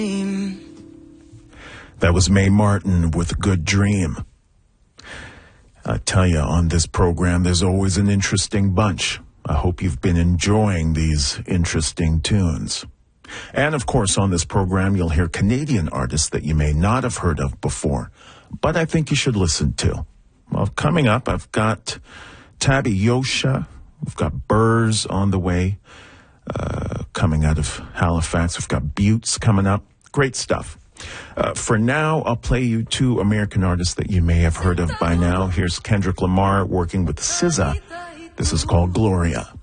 That was Mae Martin with Good Dream. I tell you, on this program, there's always an interesting bunch. I hope you've been enjoying these interesting tunes. And, of course, on this program, you'll hear Canadian artists that you may not have heard of before, but I think you should listen to. Well, coming up, I've got Tabby Yosha. We've got Burrs on the way, coming out of Halifax. We've got Buttes coming up. Great stuff. For now, I'll play you two American artists that you may have heard of by now. Here's Kendrick Lamar working with SZA. This is called Gloria.